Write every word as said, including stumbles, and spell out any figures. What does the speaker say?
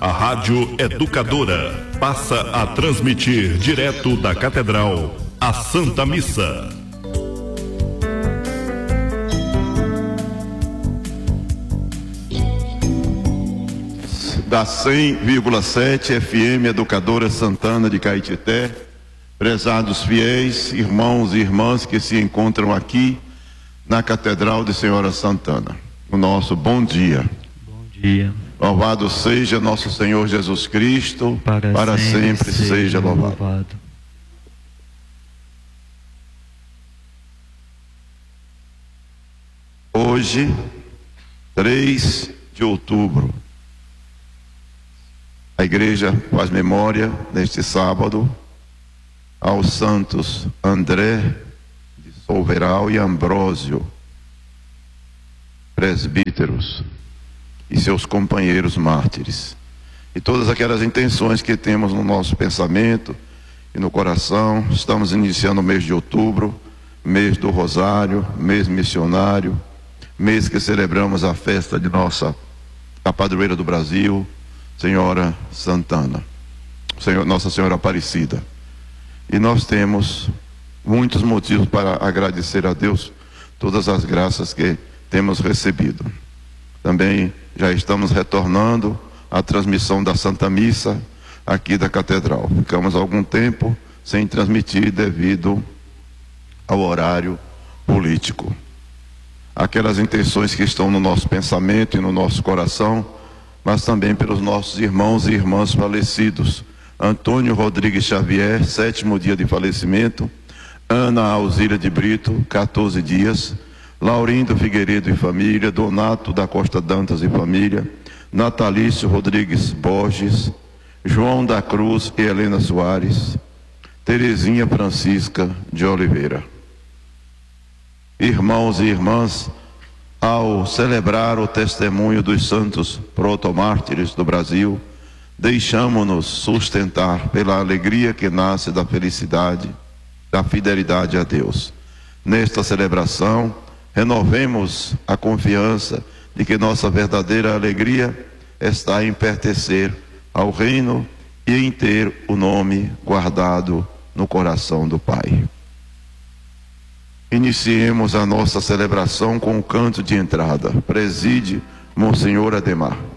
A Rádio Educadora passa a transmitir direto da Catedral a Santa Missa. Da cem vírgula sete F M Educadora Santana de Caetité, prezados fiéis, irmãos e irmãs que se encontram aqui na Catedral de Senhora Santana, o nosso bom dia. Bom dia. Louvado seja nosso Senhor Jesus Cristo, para, para sempre, sempre seja, seja louvado. louvado. Hoje, três de outubro, a igreja faz memória neste sábado aos santos André de Solveral e Ambrósio, presbíteros, e seus companheiros mártires, e todas aquelas intenções que temos no nosso pensamento e no coração. Estamos iniciando o mês de outubro, mês do Rosário, mês missionário, mês que celebramos a festa de nossa, a padroeira do Brasil, Senhora Santana, Senhor, Nossa Senhora Aparecida. E nós temos muitos motivos para agradecer a Deus todas as graças que temos recebido. Também já estamos retornando à transmissão da Santa Missa aqui da Catedral. Ficamos algum tempo sem transmitir devido ao horário político. Aquelas intenções que estão no nosso pensamento e no nosso coração, mas também pelos nossos irmãos e irmãs falecidos. Antônio Rodrigues Xavier, sétimo dia de falecimento. Ana Alzira de Brito, quatorze dias. Laurindo Figueiredo e família. Donato da Costa Dantas e família. Natalício Rodrigues Borges. João da Cruz e Helena Soares. Terezinha Francisca de Oliveira. Irmãos e irmãs, ao celebrar o testemunho dos santos protomártires do Brasil, deixamo-nos sustentar pela alegria que nasce da felicidade, da fidelidade a Deus. Nesta celebração, renovemos a confiança de que nossa verdadeira alegria está em pertencer ao reino e em ter o nome guardado no coração do Pai. Iniciemos a nossa celebração com o canto de entrada. Preside Monsenhor Ademar.